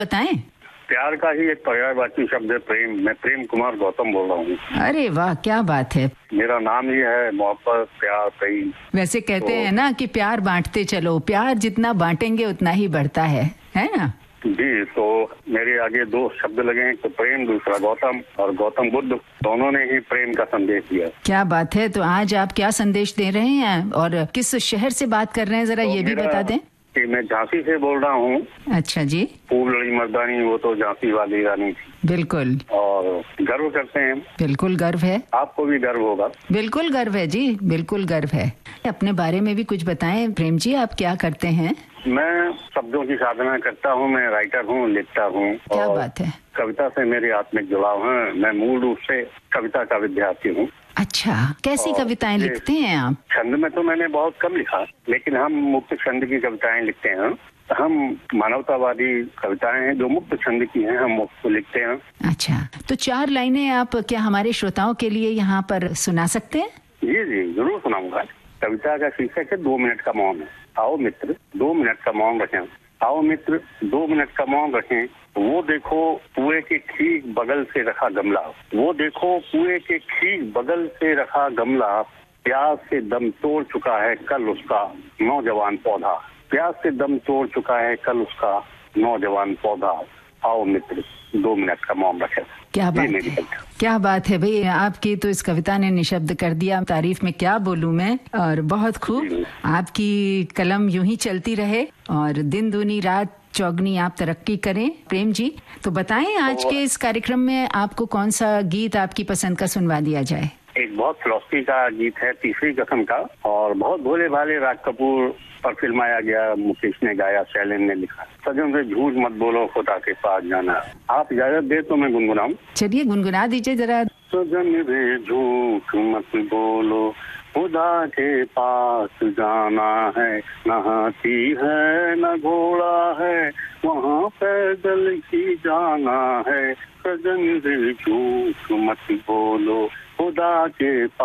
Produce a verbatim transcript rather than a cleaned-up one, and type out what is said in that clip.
बताएं। प्यार का ही एक पर्यायवाची शब्द है प्रेम। मैं प्रेम कुमार गौतम बोल रहा हूँ। अरे वाह, क्या बात है। मेरा नाम ही है मोहब्बत प्यार प्रेम। वैसे कहते तो, हैं ना कि प्यार बांटते चलो, प्यार जितना बांटेंगे उतना ही बढ़ता है, है ना? जी, तो मेरे आगे दो शब्द लगे हैं, तो प्रेम, दूसरा गौतम, और गौतम बुद्ध दोनों ने ही प्रेम का संदेश दिया। क्या बात है। तो आज आप क्या संदेश दे रहे हैं और किस शहर से बात कर रहे हैं, जरा तो ये भी बता दें। कि मैं झांसी से बोल रहा हूँ। अच्छा जी। फूल लड़ी मर्दानी वो तो झांसी वाली रानी थी। बिल्कुल। और गर्व करते हैं। बिल्कुल गर्व है। आपको भी गर्व होगा। बिल्कुल गर्व है जी, बिल्कुल गर्व है। अपने बारे में भी कुछ बताएं प्रेम जी, आप क्या करते हैं? मैं शब्दों की साधना करता हूँ, मैं राइटर हूँ, लिखता हूँ। क्या बात है। कविता से मेरे आत्मिक जुड़ाव है। मैं मूल रूप से कविता का विद्यार्थी हूँ। अच्छा, कैसी कविताएं लिखते हैं आप? छंद में तो मैंने बहुत कम लिखा, लेकिन हम मुक्त छंद की कविताएं लिखते हैं। हम मानवतावादी कविताएं हैं जो मुक्त छंद की हैं, हम उसको लिखते हैं। अच्छा, तो चार लाइनें आप क्या हमारे श्रोताओं के लिए यहाँ पर सुना सकते हैं? जी जी, जरूर सुनाऊंगा। कविता का शीर्षक है दो मिनट का मौन। आओ मित्र दो मिनट का मौन रखें। आओ मित्र दो मिनट का मौन रखें। वो देखो कुएं के ठीक बगल से रखा गमला। वो देखो कुएं के ठीक बगल से रखा गमला। प्यास से दम तोड़ चुका है कल उसका नौजवान पौधा। प्यास से दम तोड़ चुका है कल उसका नौजवान पौधा। आओ मित्र दो मिनट का मौन रखें। क्या बात है, क्या बात है भाई। आपकी तो इस कविता ने निशब्द कर दिया। तारीफ में क्या बोलूं मैं। और बहुत खूब, आपकी कलम यूं ही चलती रहे और दिन दूनी रात चौगनी आप तरक्की करें प्रेम जी। तो बताएं आज के इस कार्यक्रम में आपको कौन सा गीत आपकी पसंद का सुनवा दिया जाए? एक बहुत फिलॉसफी का गीत है तीसरी कसम का, और बहुत भोले भाले राज कपूर पर फिल्माया गया। मुकेश ने गाया, शैलेंद्र ने लिखा। सजन से झूठ मत बोलो खुदा के पास जाना। आप इजाजत दे तो मैं गुनगुनाऊं? चलिए गुनगुना दीजिए जरा। सजन से झूठ मत बोलो खुदा के पास जाना है। न हाथी है न घोड़ा है वहाँ पैदल ही जाना है। सजन से झूठ मत बोलो खुदा के पास